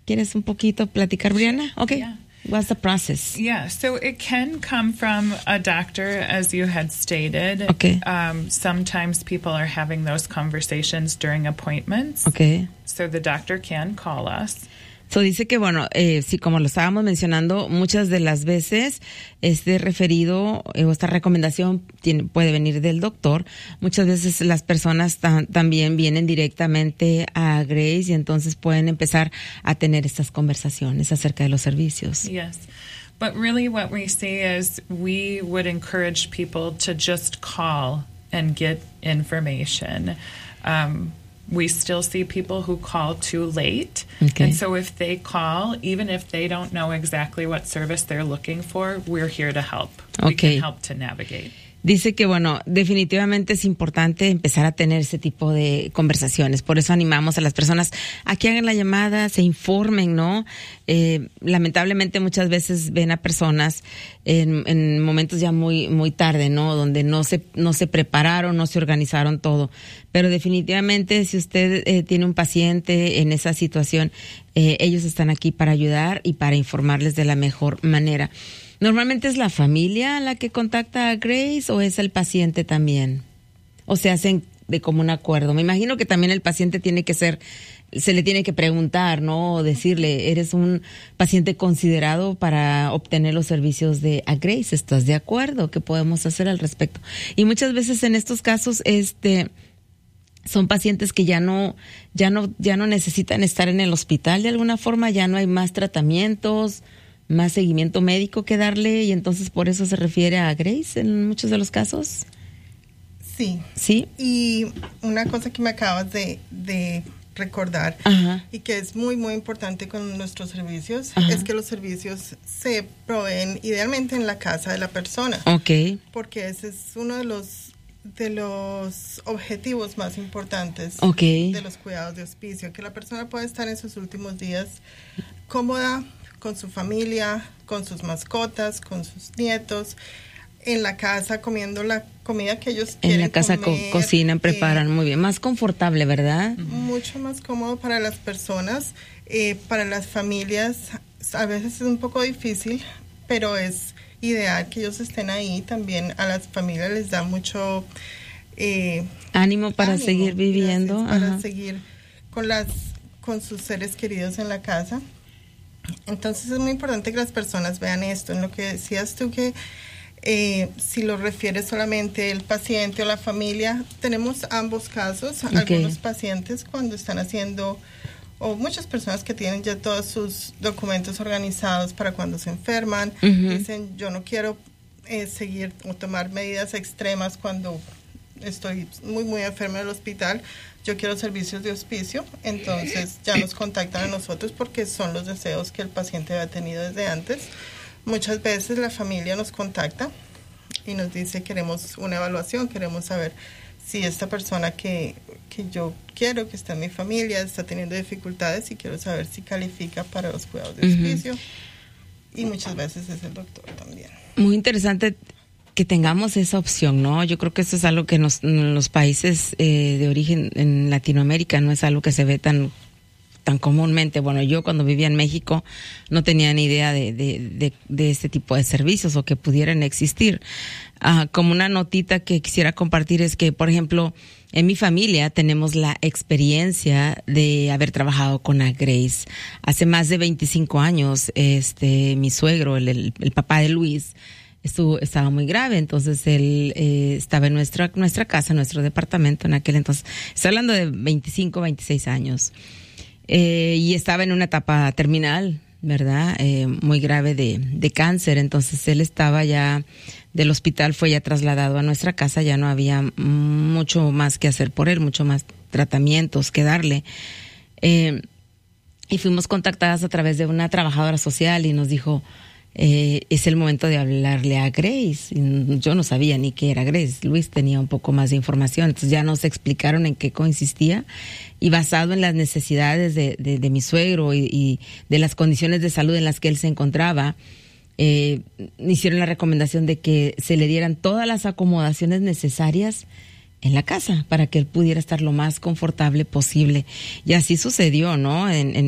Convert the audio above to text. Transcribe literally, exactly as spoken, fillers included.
¿Quieres un poquito platicar, Brianna? Okay. Yeah. What's the process? Yeah, so it can come from a doctor, as you had stated. Okay. Um, sometimes people are having those conversations during appointments. Okay. So the doctor can call us. So dice que, bueno, eh, sí, como lo estábamos mencionando, muchas de las veces este referido eh, o esta recomendación tiene, puede venir del doctor. Muchas veces las personas ta- también vienen directamente a Grace y entonces pueden empezar a tener estas conversaciones acerca de los servicios. Yes. But really what we see is we would encourage people to just call and get information. Um We still see people who call too late. Okay. And so if they call, even if they don't know exactly what service they're looking for, we're here to help. We Okay. can help to navigate. Dice que, bueno, definitivamente es importante empezar a tener ese tipo de conversaciones. Por eso animamos a las personas a que hagan la llamada, se informen, ¿no? Eh, lamentablemente muchas veces ven a personas en, en momentos ya muy muy tarde, ¿no? Donde no se no se prepararon, no se organizaron todo. Pero definitivamente si usted eh, tiene un paciente en esa situación, eh, ellos están aquí para ayudar y para informarles de la mejor manera. ¿Normalmente es la familia la que contacta a Grace o es el paciente también? ¿O se hacen de común acuerdo? Me imagino que también el paciente tiene que ser, se le tiene que preguntar, ¿no? O decirle, ¿eres un paciente considerado para obtener los servicios de a Grace? ¿Estás de acuerdo? ¿Qué podemos hacer al respecto? Y muchas veces en estos casos, este... son pacientes que ya no, ya no, ya no necesitan estar en el hospital de alguna forma, ya no hay más tratamientos, más seguimiento médico que darle, y entonces por eso se refiere a Grace en muchos de los casos. Sí. Sí. Y una cosa que me acabas de, de recordar, Ajá. y que es muy, muy importante con nuestros servicios, Ajá. es que los servicios se proveen idealmente en la casa de la persona. Okay. Porque ese es uno de los de los objetivos más importantes Okay. de los cuidados de hospicio, que la persona pueda estar en sus últimos días cómoda con su familia, con sus mascotas, con sus nietos, en la casa comiendo la comida que ellos quieren En la casa comer, co- cocinan, preparan eh, muy bien, más confortable, ¿verdad? mucho más cómodo para las personas, eh, para las familias. A veces es un poco difícil, pero es ideal que ellos estén ahí. También a las familias les da mucho eh, Ánimo para ánimo, seguir viviendo. gracias, para Ajá. seguir con las con sus seres queridos en la casa. Entonces es muy importante que las personas vean esto. En lo que decías tú, que eh, si lo refiere solamente el paciente o la familia, tenemos ambos casos. Okay. Algunos pacientes cuando están haciendo, o muchas personas que tienen ya todos sus documentos organizados para cuando se enferman, Uh-huh. dicen, yo no quiero eh, seguir o tomar medidas extremas cuando estoy muy, muy enferma del hospital, yo quiero servicios de hospicio. Entonces ya nos contactan a nosotros porque son los deseos que el paciente había tenido desde antes. Muchas veces la familia nos contacta y nos dice, queremos una evaluación, queremos saber si esta persona que, que yo quiero que está en mi familia está teniendo dificultades, y quiero saber si califica para los cuidados de hospicio. Uh-huh. Y muchas veces es el doctor también. Muy interesante que tengamos esa opción, ¿no? Yo creo que eso es algo que nos, en los países eh, de origen en Latinoamérica no es algo que se ve tan tan comúnmente. Bueno, yo cuando vivía en México no tenía ni idea de, de, de, de este tipo de servicios o que pudieran existir. Uh, como una notita que quisiera compartir es que, por ejemplo, en mi familia tenemos la experiencia de haber trabajado con a Grace. Hace más de veinticinco años, este, mi suegro, el, el, el papá de Luis, estuvo, estaba muy grave, entonces él eh, estaba en nuestra, nuestra casa, nuestro departamento en aquel entonces. Estoy hablando de veinticinco, veintiséis años. Eh, y estaba en una etapa terminal, ¿verdad? Eh, muy grave de, de cáncer. Entonces él estaba ya del hospital, fue ya trasladado a nuestra casa, ya no había mucho más que hacer por él, mucho más tratamientos que darle. Eh, y fuimos contactadas a través de una trabajadora social y nos dijo, eh, es el momento de hablarle a Grace. Y yo no sabía ni qué era Grace. Luis tenía un poco más de información, entonces ya nos explicaron en qué consistía. Y basado en las necesidades de, de, de mi suegro y, y de las condiciones de salud en las que él se encontraba, eh, hicieron la recomendación de que se le dieran todas las acomodaciones necesarias en la casa para que él pudiera estar lo más confortable posible. Y así sucedió, ¿no? En, en